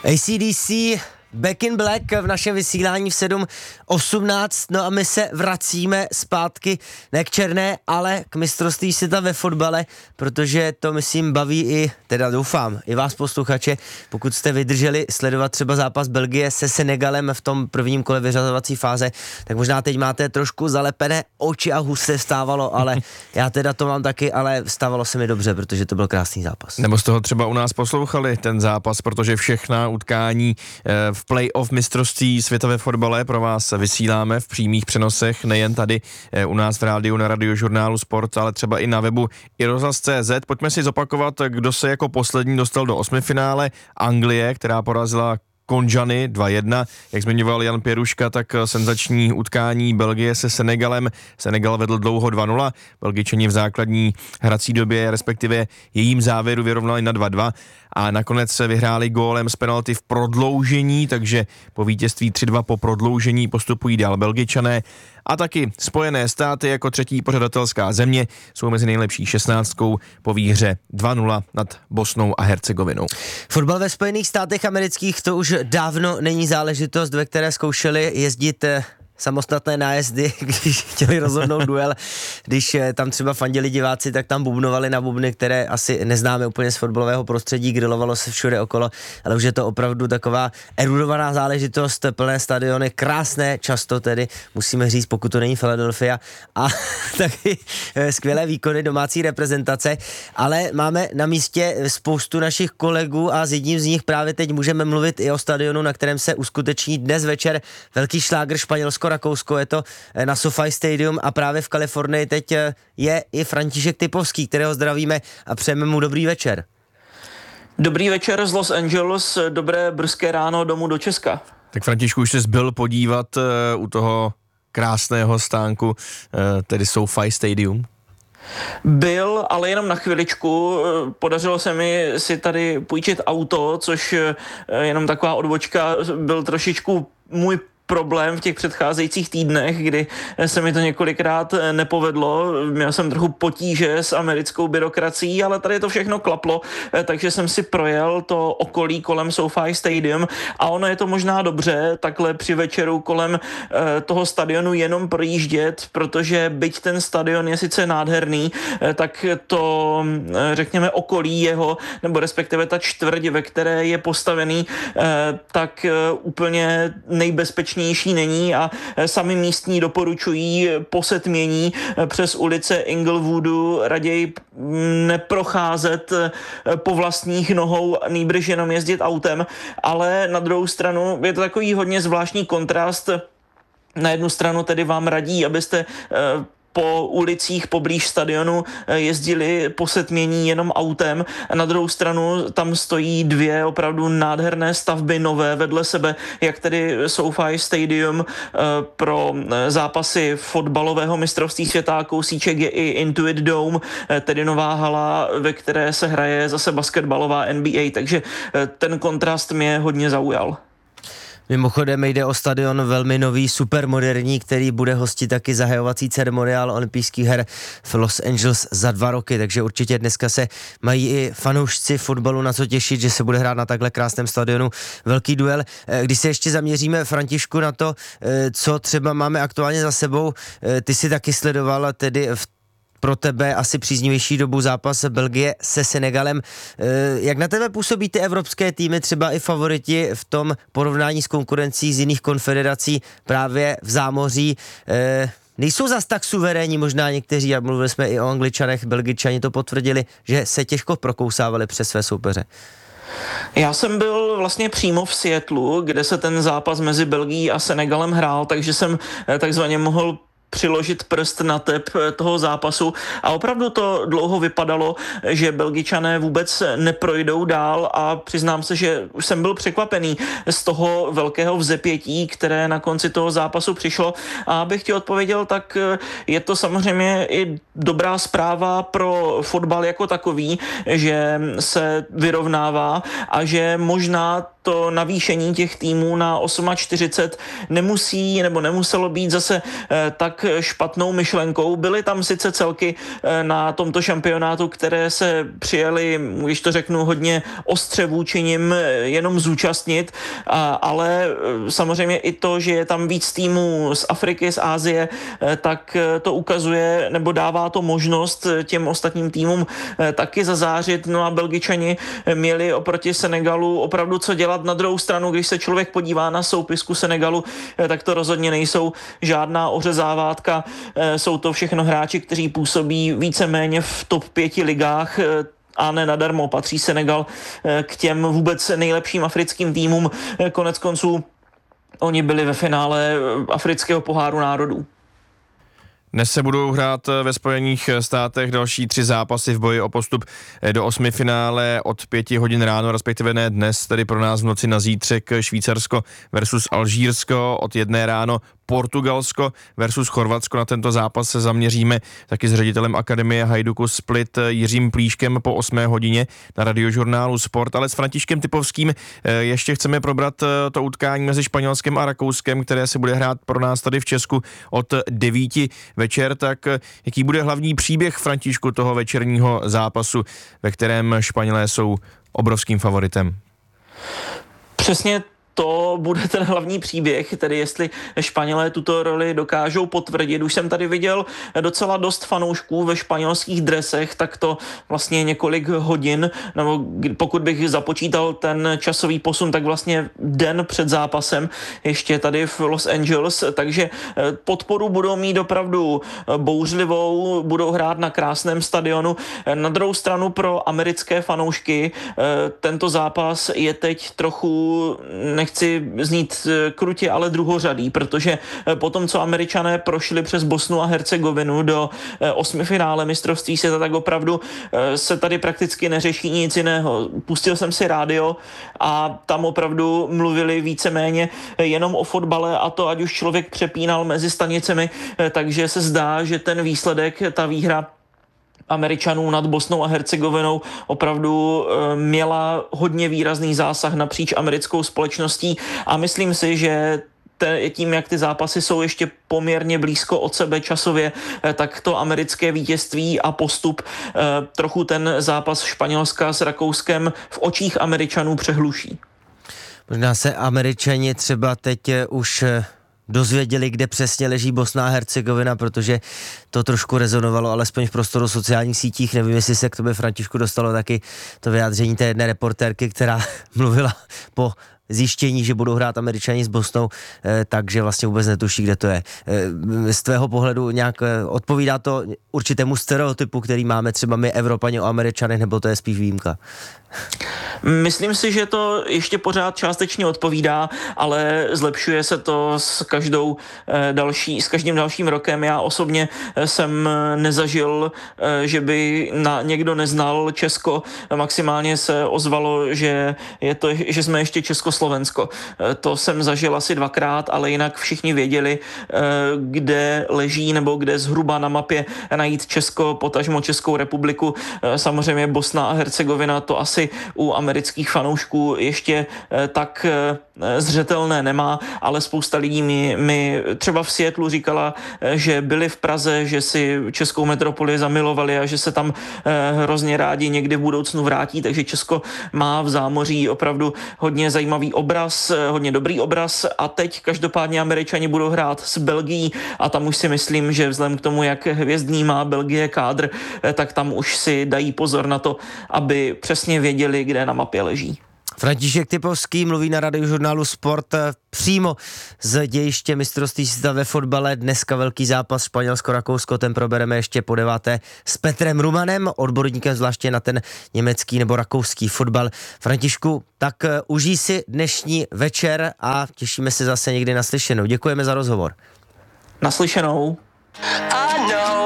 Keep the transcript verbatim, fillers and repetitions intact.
A C D C, Back in Black v našem vysílání v sedm osmnáct, no a my se vracíme zpátky ne k černé, ale k mistrovství světa ve fotbale, protože to myslím baví i, teda doufám, i vás posluchače, pokud jste vydrželi sledovat třeba zápas Belgie se Senegalem v tom prvním kole vyřazovací fáze, tak možná teď máte trošku zalepené oči a hus se vstávalo, ale já teda to mám taky, ale vstávalo se mi dobře, protože to byl krásný zápas. Nebo z toho třeba u nás poslouchali ten zápas, protože všechna utkání v play-off mistrovství světa ve fotbale pro vás vysíláme v přímých přenosech, nejen tady u nás v rádiu, na Radiožurnálu Sport, ale třeba i na webu i rozhlas tečka cé zet. Pojďme si zopakovat, kdo se jako poslední dostal do osmifinále. Anglie, která porazila Konžany dva jedna, jak zmiňoval Jan Pěruška, tak senzační utkání Belgie se Senegalem. Senegal vedl dlouho dva nula, Belgičani v základní hrací době, respektive jejím závěru vyrovnali na dva dva a nakonec se vyhráli gólem z penalty v prodloužení, takže po vítězství tři dva po prodloužení postupují dál Belgičané. A taky Spojené státy jako třetí pořadatelská země jsou mezi nejlepší šestnáctkou po výhře dva nula nad Bosnou a Hercegovinou. Fotbal ve Spojených státech amerických to už dávno není záležitost, ve které zkoušeli jezdit samostatné nájezdy, když chtěli rozhodnout duel, když tam třeba fandili diváci, tak tam bubnovali na bubny, které asi neznáme úplně z fotbalového prostředí, grilovalo se všude okolo, ale už je to opravdu taková erudovaná záležitost, plné stadiony, krásné, často tedy, musíme říct, pokud to není Philadelphia, a taky skvělé výkony domácí reprezentace, ale máme na místě spoustu našich kolegů a s jedním z nich právě teď můžeme mluvit i o stadionu, na kterém se uskuteční dnes večer velký šlágr Španělsko Rakousko, je to na SoFi Stadium a právě v Kalifornii teď je i František Typovský, kterého zdravíme a přejeme mu dobrý večer. Dobrý večer z Los Angeles, dobré brzké ráno domů do Česka. Tak Františku, už jsi byl podívat uh, u toho krásného stánku, uh, tedy SoFi Stadium? Byl, ale jenom na chviličku. Podařilo se mi si tady půjčit auto, což jenom taková odbočka, byl trošičku můj problém v těch předcházejících týdnech, kdy se mi to několikrát nepovedlo. Měl jsem trochu potíže s americkou byrokracií, ale tady to všechno klaplo, takže jsem si projel to okolí kolem SoFi Stadium a ono je to možná dobře takhle při večeru kolem toho stadionu jenom projíždět, protože byť ten stadion je sice nádherný, tak to, řekněme, okolí jeho, nebo respektive ta čtvrť, ve které je postavený, tak úplně nejbezpečnější není a sami místní doporučují po setmění přes ulice Inglewoodu raději neprocházet po vlastních nohou, nýbrž jenom jezdit autem, ale na druhou stranu je to takový hodně zvláštní kontrast. Na jednu stranu tedy vám radí, abyste po ulicích poblíž stadionu jezdili po setmění jenom autem a na druhou stranu tam stojí dvě opravdu nádherné stavby nové vedle sebe, jak tedy SoFi Stadium pro zápasy fotbalového mistrovství světa, kousíček je i Intuit Dome, tedy nová hala, ve které se hraje zase basketbalová N B A, takže ten kontrast mě hodně zaujal. Mimochodem jde o stadion velmi nový, supermoderní, který bude hostit taky zahajovací ceremoniál olympijských her v Los Angeles za dva roky, takže určitě dneska se mají i fanoušci fotbalu na co těšit, že se bude hrát na takhle krásném stadionu velký duel. Když se ještě zaměříme, Františku, na to, co třeba máme aktuálně za sebou, ty si taky sledoval tedy v pro tebe asi příznivější dobu zápas Belgie se Senegalem. Jak na tebe působí ty evropské týmy, třeba i favoriti v tom porovnání s konkurencí z jiných konfederací právě v zámoří? Nejsou zas tak suverénní možná někteří, a mluvili jsme i o Angličanech, Belgičani to potvrdili, že se těžko prokousávali přes své soupeře. Já jsem byl vlastně přímo v Seattlu, kde se ten zápas mezi Belgií a Senegalem hrál, takže jsem takzvaně mohl přiložit prst na tep toho zápasu a opravdu to dlouho vypadalo, že Belgičané vůbec neprojdou dál a přiznám se, že už jsem byl překvapený z toho velkého vzepětí, které na konci toho zápasu přišlo a abych ti odpověděl, tak je to samozřejmě i dobrá zpráva pro fotbal jako takový, že se vyrovnává a že možná to navýšení těch týmů na čtyřicet osm nemusí nebo nemuselo být zase tak špatnou myšlenkou. Byly tam sice celky na tomto šampionátu, které se přijeli, když to řeknu, hodně ostře vůči nim jenom zúčastnit, ale samozřejmě i to, že je tam víc týmů z Afriky, z Asie, tak to ukazuje nebo dává to možnost těm ostatním týmům taky zazářit. No a Belgičani měli oproti Senegalu opravdu co dělat. Na druhou stranu, když se člověk podívá na soupisku Senegalu, tak to rozhodně nejsou žádná ořezávátka. Jsou to všechno hráči, kteří působí víceméně v top pěti ligách, a ne nadarmo patří Senegal k těm vůbec nejlepším africkým týmům. Konec konců oni byli ve finále afrického poháru národů. Dnes se budou hrát ve Spojených státech další tři zápasy v boji o postup do osmifinále od pěti hodin ráno, respektive ne dnes, tedy pro nás v noci na zítřek Švýcarsko versus Alžírsko, od jedné ráno Portugalsko versus Chorvatsko. Na tento zápas se zaměříme taky s ředitelem Akademie Hajduku Split Jiřím Plíškem po osmé hodině na Radiožurnálu Sport, ale s Františkem Typovským ještě chceme probrat to utkání mezi Španělskem a Rakouskem, které se bude hrát pro nás tady v Česku od devíti večer. Tak jaký bude hlavní příběh, Františku, toho večerního zápasu, ve kterém Španělé jsou obrovským favoritem? Přesně to bude ten hlavní příběh, tedy jestli Španělé tuto roli dokážou potvrdit. Už jsem tady viděl docela dost fanoušků ve španělských dresech, tak to vlastně několik hodin, nebo pokud bych započítal ten časový posun, tak vlastně den před zápasem ještě tady v Los Angeles, takže podporu budou mít opravdu bouřlivou, budou hrát na krásném stadionu. Na druhou stranu pro americké fanoušky tento zápas je teď trochu, nechci znít krutě, ale druhořadý, protože po tom, co Američané prošli přes Bosnu a Hercegovinu do osmifinále mistrovství světa, tak opravdu se tady prakticky neřeší nic jiného. Pustil jsem si rádio a tam opravdu mluvili víceméně jenom o fotbale, a to ať už člověk přepínal mezi stanicemi, takže se zdá, že ten výsledek, ta výhra Američanů nad Bosnou a Hercegovinou opravdu měla hodně výrazný zásah napříč americkou společností a myslím si, že tím, jak ty zápasy jsou ještě poměrně blízko od sebe časově, tak to americké vítězství a postup trochu ten zápas Španělska s Rakouskem v očích Američanů přehluší. Možná se Američani třeba teď už dozvěděli, kde přesně leží Bosna a Hercegovina, protože to trošku rezonovalo, alespoň v prostoru sociálních sítích. Nevím, jestli se k tobě, Františku, dostalo taky to vyjádření té jedné reportérky, která mluvila po zjištění, že budou hrát Američani s Bosnou, eh, takže vlastně vůbec netuší, kde to je. Eh, z tvého pohledu nějak eh, odpovídá to určitému stereotypu, který máme třeba my Evropani o Američanech, nebo to je spíš výjimka? Myslím si, že to ještě pořád částečně odpovídá, ale zlepšuje se to s každou další, s každým dalším rokem. Já osobně jsem nezažil, že by na, někdo neznal Česko. Maximálně se ozvalo, že, je to, že jsme ještě Československo. To jsem zažil asi dvakrát, ale jinak všichni věděli, kde leží nebo kde zhruba na mapě najít Česko, potažmo Českou republiku. Samozřejmě Bosna a Hercegovina to asi u amerických fanoušků ještě tak zřetelné nemá, ale spousta lidí mi, mi třeba v Seattlu říkala, že byli v Praze, že si českou metropoli zamilovali a že se tam hrozně rádi někdy v budoucnu vrátí, takže Česko má v zámoří opravdu hodně zajímavý obraz, hodně dobrý obraz a teď každopádně Američani budou hrát s Belgií a tam už si myslím, že vzhledem k tomu, jak hvězdný má Belgie kádr, tak tam už si dají pozor na to, aby přesně věděli, kde na mapě leží. František Typovský mluví na Radiožurnálu Sport přímo z dějiště mistrovství světa ve fotbale. Dneska velký zápas Španělsko-Rakousko, ten probereme ještě po deváté s Petrem Rumanem, odborníkem zvláště na ten německý nebo rakouský fotbal. Františku, tak užij si dnešní večer a těšíme se zase někdy naslyšenou. Děkujeme za rozhovor. Naslyšenou.